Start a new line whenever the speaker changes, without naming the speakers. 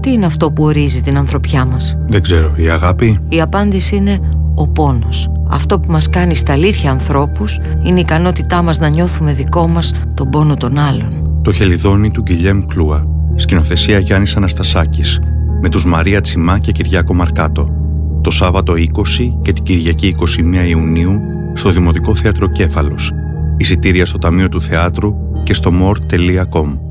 Τι είναι αυτό που ορίζει την ανθρωπιά μας?
Δεν ξέρω, η αγάπη?
Η απάντηση είναι ο πόνος. Αυτό που μας κάνει στα αλήθεια ανθρώπους είναι η ικανότητά μας να νιώθουμε δικό μας τον πόνο των άλλων.
Το Χελιδόνι του Γκυλιέμ Κλούα. Σκηνοθεσία Γιάννης Αναστασάκης. Με τους Μαρία Τσιμά και Κυριάκο Μαρκάτο. Το Σάββατο 20 και την Κυριακή 21 Ιουνίου στο Δημοτικό Θέατρο Κέφαλος. Εισιτήρια στο Ταμείο του Θεάτρου και στο more.com.